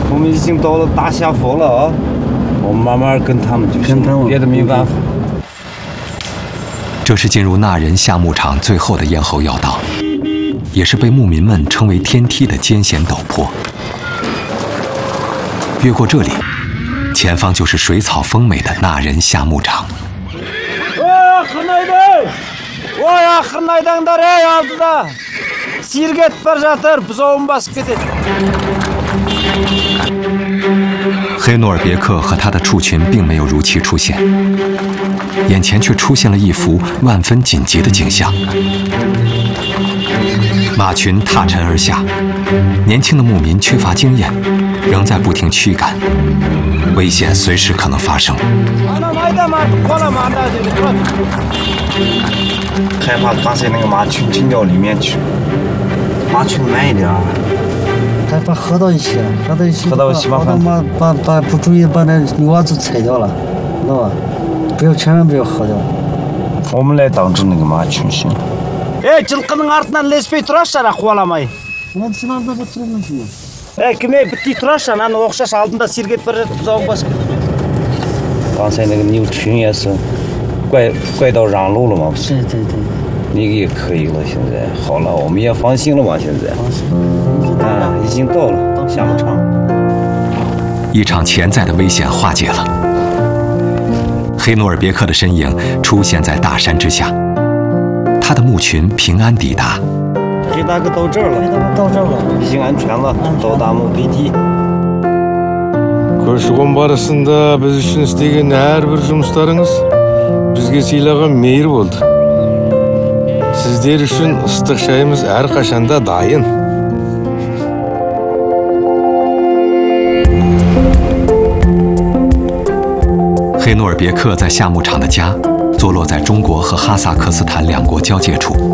我们已经到了大下坡了啊，我们慢慢跟他们就行，别的没办法。 这是进入纳仁夏牧场最后的咽喉要道，也是被牧民们称为天梯的艰险陡坡。越过这里，前方就是水草丰美的纳仁夏牧场。黑诺尔别克和他的畜群并没有如期出现，眼前却出现了一幅万分紧急的景象。马群踏尘而下，年轻的牧民缺乏经验，仍在不停驱赶，危险随时可能发生。 害怕刚才那个马群进到里面去，马群慢一点。 他把合到一起， 合到一起麻烦。 把不注意把那牛娃子踩掉了，知道吧？千万不要合掉。 我们来挡住那个马群行。жылқының артынан ілеспей тұрасың ана қуаламай. Кіме бітпей тұрасың ана оқшаш алдында сергетіп бара жатып бұзауың басқа. 刚才那个牛群也是怪到让路了嘛？ 对。 那个也可以了，现在好了，我们也放心了嘛，现在。已经到了夏牧场。 一场潜在的危险化解了，黑诺尔别克的身影出现在大山之下，他的牧群平安抵达。 黑大哥到这儿了，已经安全了，到达目的地。 көші-қон барысында біз үшін істеген әрбір жұмыстарыңыз бізге сыйлаған мейір болды. Сіздер үшін ыстық шайымыз әрқашанда дайын. 黑诺尔别克在夏牧场的家坐落在中国和哈萨克斯坦两国交界处。